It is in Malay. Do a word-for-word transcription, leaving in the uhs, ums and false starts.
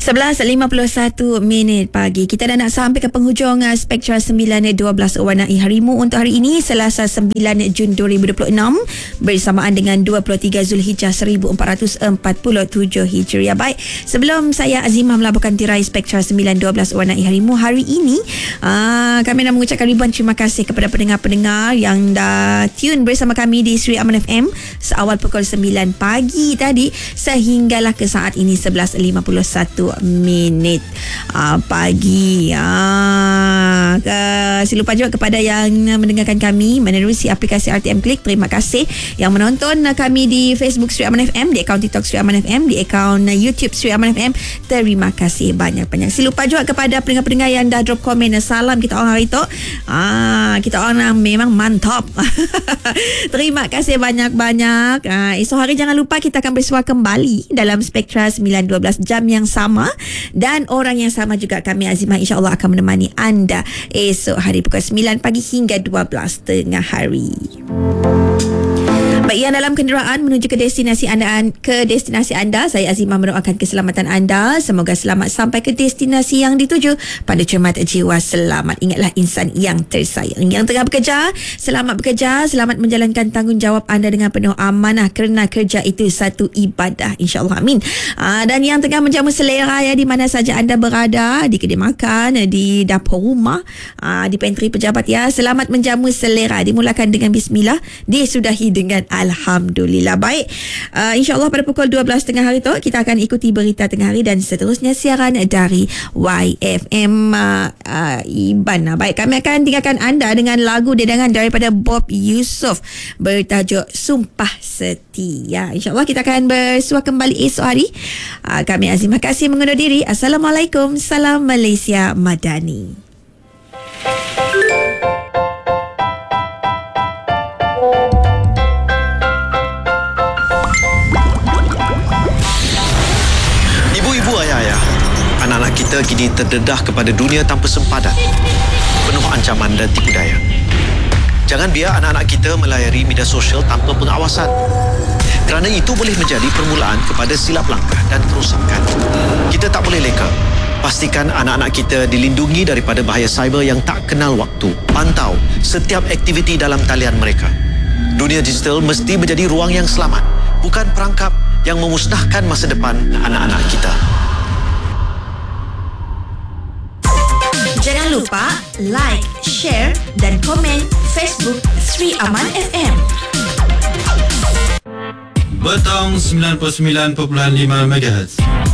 sebelas lima puluh satu minit pagi. Kita dah nak sampai ke penghujung uh, Spectra sembilan dua belas Warnai Harimu untuk hari ini, Selasa sembilan Jun dua ribu dua puluh enam, bersamaan dengan dua puluh tiga Zulhijjah seribu empat ratus empat puluh tujuh Hijriah. Baik, sebelum saya Azimah melaburkan tirai Spectra sembilan dua belas Warnai Harimu hari ini, uh, kami nak mengucapkan ribuan terima kasih kepada pendengar-pendengar yang dah tune bersama kami di Sri Aman F M seawal pukul sembilan pagi tadi sehinggalah ke saat ini sebelas lima puluh satu minit uh, pagi. Uh, uh, silupa juga kepada yang mendengarkan kami menerusi aplikasi R T M Click. Terima kasih yang menonton kami di Facebook Sri Aman F M, di akaun TikTok Sri Aman F M, di akaun YouTube Sri Aman F M. Terima kasih banyak-banyak. Silupa juga kepada pendengar-pendengar yang dah drop komen. Salam kita orang hari tu. Ah, kita orang memang mantap. Terima kasih banyak-banyak. Ah, esok hari jangan lupa kita akan bersua kembali dalam Spectra sembilan dua belas jam yang sama, dan orang yang sama juga kami Azimah insya-Allah akan menemani anda esok hari pukul sembilan pagi hingga dua belas tengah hari. Baik, yang dalam kenderaan menuju ke destinasi anda, ke destinasi anda, saya Azimah mendoakan keselamatan anda. Semoga selamat sampai ke destinasi yang dituju pada cermat jiwa selamat. Ingatlah insan yang tersayang. Yang tengah bekerja, selamat bekerja, selamat menjalankan tanggungjawab anda dengan penuh amanah, kerana kerja itu satu ibadah, insya-Allah, amin. Aa, dan yang tengah menjamu selera ya, di mana saja anda berada, di kedai makan, di dapur rumah, aa, di pantry pejabat ya, selamat menjamu selera. Dimulakan dengan bismillah, disudahi dengan alhamdulillah. Baik, uh, insyaAllah pada pukul dua belas tengah hari tu kita akan ikuti berita tengah hari dan seterusnya siaran dari Y F M uh, uh, Iban. Baik, kami akan tinggalkan anda dengan lagu dedangan daripada Bob Yusof bertajuk Sumpah Setia. InsyaAllah kita akan bersua kembali esok hari. uh, Kami Azimah kasih mengundur diri. Assalamualaikum. Salam Malaysia Madani. Anak-anak kita kini terdedah kepada dunia tanpa sempadan, penuh ancaman dan tipu daya. Jangan biar anak-anak kita melayari media sosial tanpa pengawasan, kerana itu boleh menjadi permulaan kepada silap langkah dan kerosakan. Kita tak boleh leka. Pastikan anak-anak kita dilindungi daripada bahaya cyber yang tak kenal waktu. Pantau setiap aktiviti dalam talian mereka. Dunia digital mesti menjadi ruang yang selamat, bukan perangkap yang memusnahkan masa depan anak-anak kita. Jangan lupa like, share dan komen Facebook Sri Aman F M. Betong sembilan puluh sembilan perpuluhan lima megahertz.